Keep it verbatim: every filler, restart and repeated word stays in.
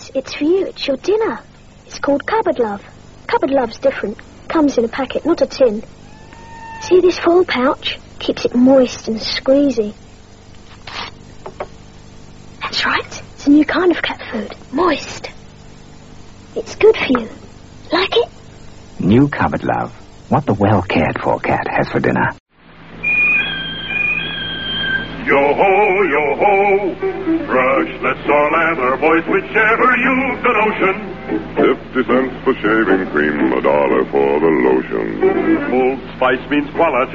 It's, it's for you. It's your dinner. It's called Cupboard Love. Cupboard Love's different. Comes in a packet, not a tin. See this foil pouch? Keeps it moist and squeezy. That's right. It's a new kind of cat food. Moist. It's good for you. Like it? New Cupboard Love. What the well-cared-for cat has for dinner. Yo-ho, yo-ho, brushless or lather, boys, whichever you've the notion. Fifty cents for shaving cream, a dollar for the lotion. Old Spice means quality.